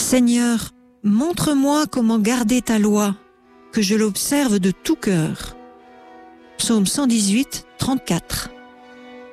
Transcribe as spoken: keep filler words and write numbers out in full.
Seigneur, montre-moi comment garder ta loi, que je l'observe de tout cœur. Psaume cent dix-huit, trente-quatre.